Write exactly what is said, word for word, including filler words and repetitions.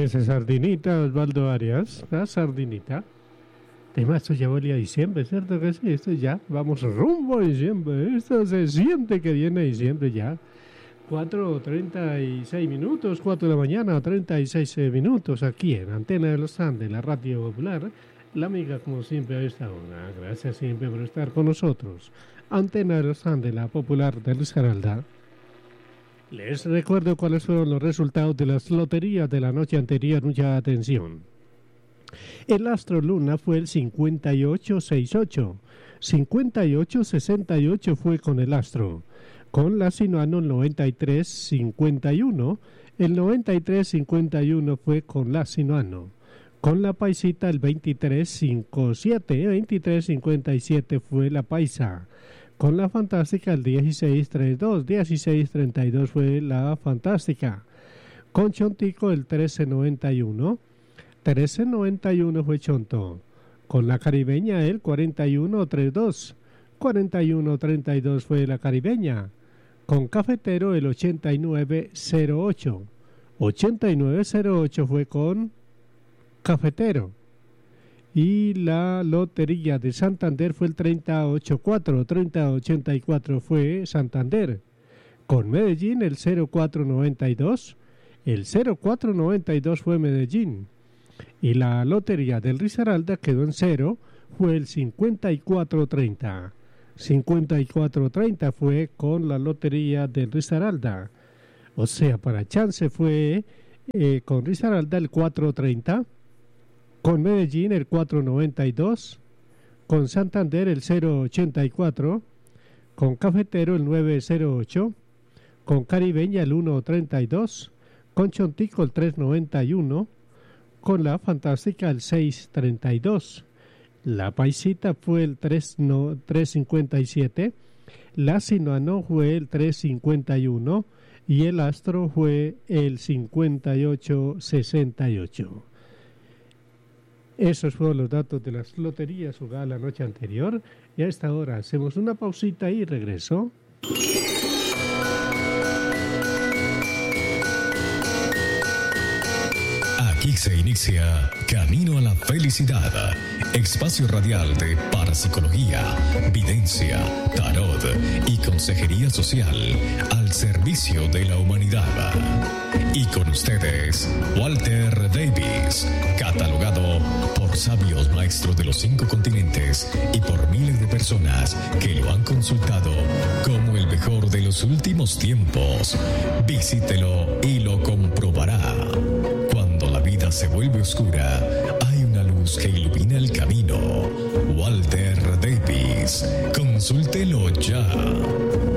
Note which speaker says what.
Speaker 1: esa sardinita, Osvaldo Arias, la sardinita. Además, esto ya huele a diciembre, ¿cierto que sí? Esto ya, vamos rumbo a diciembre. Esto se siente que viene diciembre ya. cuatro treinta y seis minutos, cuatro de la mañana, treinta y seis minutos, aquí en Antena de los Andes, la radio popular. La amiga, como siempre, a esta hora. Gracias siempre por estar con nosotros. Antena de los Andes, la popular de Risaralda. Les recuerdo cuáles fueron los resultados de las loterías de la noche anterior. Mucha atención. El Astro Luna fue el cincuenta y ocho sesenta y ocho. cincuenta y ocho sesenta y ocho fue con el Astro. Con la Sinuano el noventa y tres cincuenta y uno. El noventa y tres cincuenta y uno fue con la Sinuano. Con la Paisita el veintitrés cincuenta y siete. veintitrés cincuenta y siete fue la Paisa. Con la Fantástica el dieciséis treinta y dos, dieciséis treinta y dos fue la Fantástica. Con Chontico el trece noventa y uno, trece noventa y uno fue Chonto. Con la Caribeña el cuarenta y uno treinta y dos, cuarenta y uno treinta y dos fue la Caribeña. Con Cafetero el ochenta y nueve cero ocho, ochenta y nueve cero ocho fue con Cafetero. Y la Lotería de Santander fue el treinta ochenta y cuatro, treinta ochenta y cuatro fue Santander. Con Medellín el cero cuatro noventa y dos, el cero cuatro noventa y dos fue Medellín. Y la Lotería del Risaralda quedó en cero, fue el cincuenta y cuatro treinta. cincuenta y cuatro treinta fue con la Lotería del Risaralda. O sea, para chance fue eh, con Risaralda el cuatro treinta. Con Medellín el cuatro noventa y dos, con Santander el cero ochenta y cuatro, con Cafetero el nueve cero ocho, con Caribeña el uno treinta y dos, con Chontico el tres noventa y uno, con la Fantástica el seis treinta y dos, la Paisita fue el tres cincuenta y siete, la Sinuano fue el tres cincuenta y uno y el Astro fue el cincuenta y ocho sesenta y ocho. Esos fueron los datos de las loterías jugadas la noche anterior. Y a esta hora hacemos una pausita y regreso.
Speaker 2: Aquí se inicia Camino a la Felicidad, espacio radial de parapsicología, videncia, tarot y consejería social al servicio de la humanidad. Y con ustedes, Walter Davis, catalogado por sabios maestros de los cinco continentes y por miles de personas que lo han consultado como el mejor de los últimos tiempos. Visítelo y lo comprobará. Cuando la vida se vuelve oscura, hay una luz que ilumina el camino. Walter Davis, consúltelo ya.